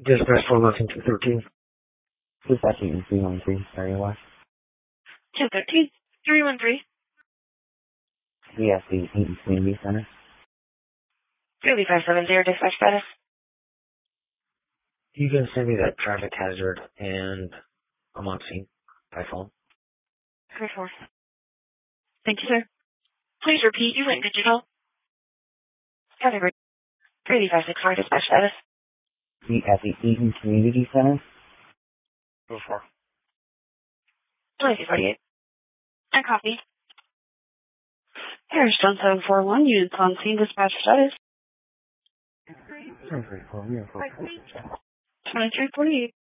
Dispatch 411-213. Dispatch 313, area west. 213, 313. Yes, the Eaton Community Center. 3570, dispatch status. You can send me that traffic hazard and I'm on scene by phone. 34. Thank you, sir. Please repeat. You went digital. Category 3564, dispatch status. At the Eaton Community Center. 04. 2248. And copy. Harris John 741, units on scene, dispatch status. 2348. 2348.